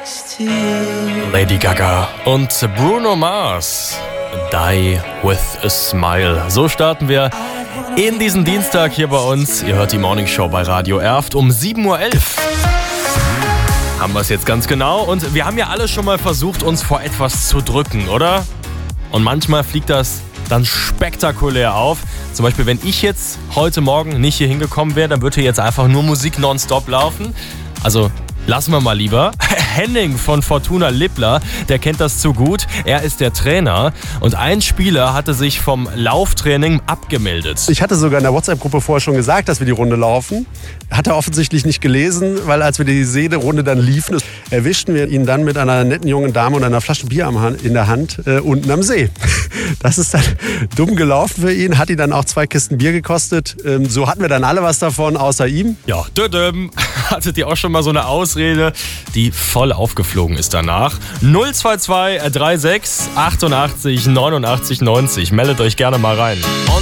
Lady Gaga und Bruno Mars. Die with a Smile. So starten wir in diesen Dienstag hier bei uns. Ihr hört die Morning Show bei Radio Erft um 7.11 Uhr. Haben wir es jetzt ganz genau. Und wir haben ja alle schon mal versucht, uns vor etwas zu drücken, oder? Und manchmal fliegt das dann spektakulär auf. Zum Beispiel, wenn ich jetzt heute Morgen nicht hier hingekommen wäre, dann würde hier jetzt einfach nur Musik nonstop laufen. Also lassen wir mal lieber. Henning von Fortuna Lippler, der kennt das zu gut. Er ist der Trainer und ein Spieler hatte sich vom Lauftraining abgemeldet. Ich hatte sogar in der WhatsApp-Gruppe vorher schon gesagt, dass wir die Runde laufen. Hat er offensichtlich nicht gelesen, weil als wir die Seele-Runde dann liefen, erwischten wir ihn dann mit einer netten jungen Dame und einer Flasche Bier in der Hand unten am See. Das ist dann dumm gelaufen für ihn, hat ihn dann auch 2 Kisten Bier gekostet. So hatten wir dann alle was davon, außer ihm. Ja, hattet ihr auch schon mal so eine Ausrede, die voll aufgeflogen ist danach? 022 36 88 89 90. Meldet euch gerne mal rein.